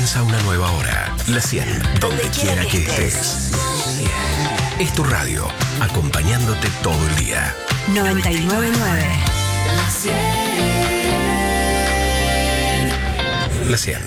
Comienza una nueva hora. La 100, donde quiera que estés. Es tu radio, acompañándote todo el día. 99.9. La 100.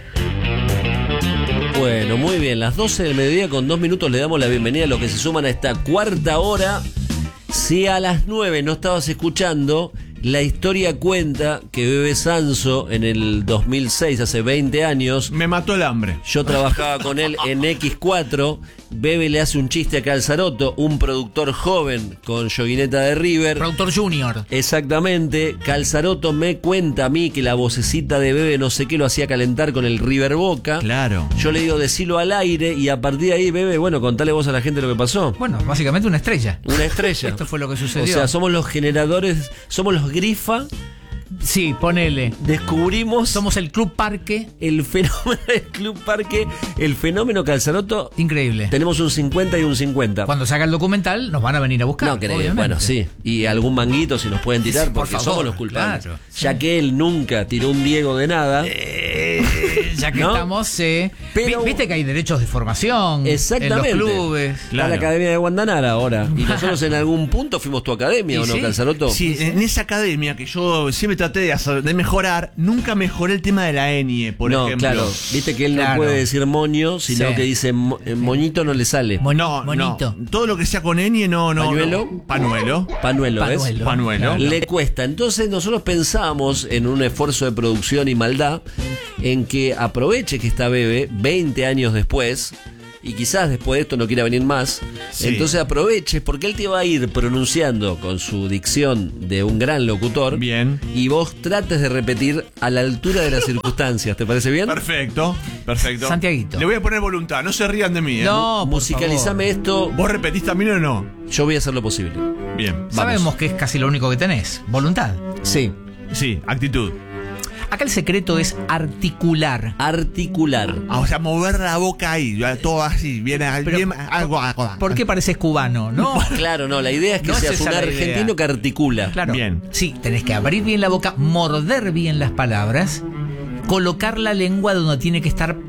Bueno, muy bien, las 12 del mediodía con 2 minutos le damos la bienvenida a los que se suman a esta cuarta hora. Si a las 9 no estabas escuchando, la historia cuenta que Bebe Sanso en el 2006, hace 20 años, me mató el hambre. Yo trabajaba con él en X4. Bebe le hace un chiste a Calzaroto, un productor joven con yoguineta de River. Productor junior. Exactamente. Calzaroto me cuenta a mí que la vocecita de Bebe no sé qué lo hacía calentar con el River Boca. Claro. Yo le digo, decilo al aire, y a partir de ahí, Bebe, bueno, contale vos a la gente lo que pasó. Bueno, básicamente una estrella. Una estrella. Esto fue lo que sucedió. O sea, somos los generadores, somos los Grifa. Sí, ponele. Descubrimos. Somos el Club Parque. El fenómeno del Club Parque, el fenómeno Calzaroto. Increíble. Tenemos un 50 y un 50. Cuando se haga el documental, nos van a venir a buscar. No, creo. Bueno, sí. Y algún manguito si nos pueden tirar, Sí, por porque favor, somos los culpables. claro, ya que él nunca tiró un Diego de nada. Ya que ¿no? estamos, Pero- viste que hay derechos de formación. Exactamente. En los clubes. Está la Academia de Guandanara ahora. Y nosotros en algún punto fuimos tu academia, ¿Y ¿o no, sí? Calzaroto? Sí, en esa academia que yo siempre traté de mejorar, nunca mejoré el tema de la ñ, por no, ejemplo. claro. Viste que él no Claro. puede decir moño, sino Sí. que dice moñito no le sale. No, Monito. no. Todo lo que sea con ñ, no. ¿Pañuelo? No. Pañuelo. Pañuelo, ¿ves? Pañuelo. Pañuelo. Le cuesta. Entonces nosotros pensamos en un esfuerzo de producción y maldad en que aproveche que está Bebe 20 años después, y quizás después de esto no quiera venir más. Sí. Entonces aproveches, porque él te va a ir pronunciando con su dicción de un gran locutor. Bien. Y vos trates de repetir a la altura de las circunstancias. ¿Te parece bien? Perfecto. Santiaguito. Le voy a poner voluntad, no se rían de mí. No, por Musicalizame favor. esto. ¿Vos repetís también o no? Yo voy a hacer lo posible. Bien. Sabemos que es casi lo único que tenés. Voluntad. Sí. Sí, actitud. Acá el secreto es articular. Articular. O sea, mover la boca ahí, todo así, bien, Pero, bien algo. ¿Por qué pareces cubano? No. Claro, no, la idea es que No es seas esa un la argentino idea. que articula. Claro. Bien. Sí, tenés que abrir bien la boca, morder bien las palabras, colocar la lengua donde tiene que estar